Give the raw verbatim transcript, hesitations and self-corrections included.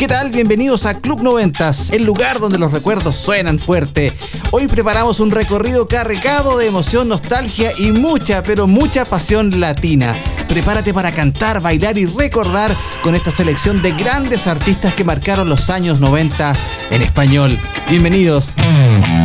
¿Qué tal? Bienvenidos a Club Noventas, el lugar donde los recuerdos suenan fuerte. Hoy preparamos un recorrido cargado de emoción, nostalgia y mucha, pero mucha pasión latina. Prepárate para cantar, bailar y recordar con esta selección de grandes artistas que marcaron los años noventa en español. Bienvenidos.